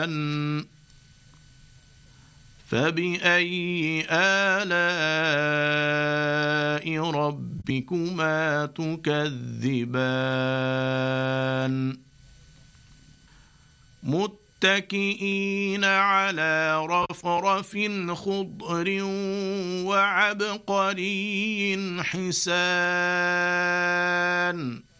فبأي آلاء ربكما تكذبان متكئين على رفرف خضر وعبقري حسان